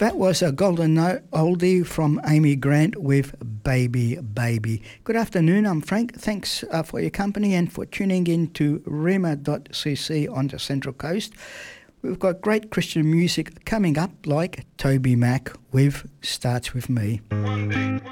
That was a golden note oldie from Amy Grant with Baby Baby. Good afternoon, I'm Frank. Thanks for your company and for tuning in to rema.cc on the Central Coast. We've got great Christian music coming up like Toby Mac with Starts With Me. One day,